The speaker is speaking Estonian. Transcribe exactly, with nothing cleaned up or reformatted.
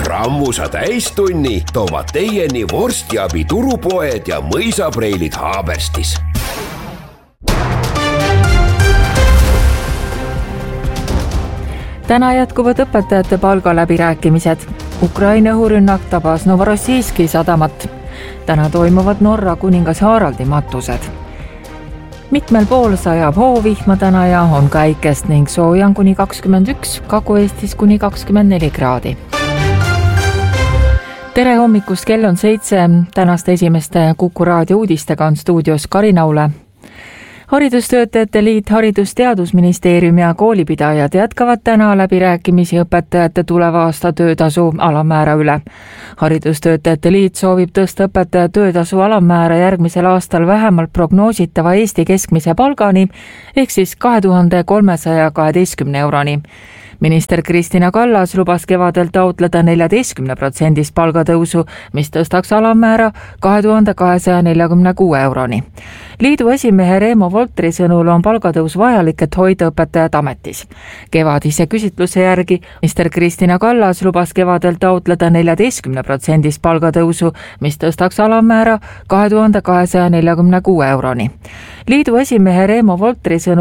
Rammusa täistunni toovad teieni vorstiabi turupoed ja mõisapreilid Haaberstis. Täna jätkuvad õpetajate palgaläbirääkimised. Ukraina õhurünnak tabas Novorossijski sadamat. Täna toimuvad Norra kuningas Haraldi matused. Mitmel pool sajab hoovihma täna ja on käikest ning soojan kuni kakskümmend üks, Kagu-Eestis kuni kakskümmend neli kraadi. Tere hommikust, kell on seitse. Tänaste esimeste Kuku raadio uudistega on stuudios Karin Aule. Haridustöötajate liit, Haridus-Teadusministeerium ja koolipidajad jätkavad täna läbirääkimisi õpetajate tuleva aasta töötasu alammäära üle. Haridustöötajate liit soovib tõsta õpetaja töötasu alammäära järgmisel aastal vähemalt prognoositava Eesti keskmise palgani ehk siis kahe tuhande kolmesaja kaheteistkümne euroni. Minister Kristina Kallas lubas kevadel taotleda neljateistkümne protsendist palgatõusu, mis tõstaks alammäära kahe tuhande kahesaja neljakümne kuue euroni. Liidu esimehe Reemo Voltri sõnul on palgatõus vajalik, et hoida õpetajad ametis. Kevadise küsitluse järgi minister Kristina Kallas lubas kevadel taotleda neljateistkümne protsendist palgatõusu, mis tõstaks alammäära kahe tuhande kahesaja neljakümne kuue euroni. Liidu esimehe Reemo Voltri sõnul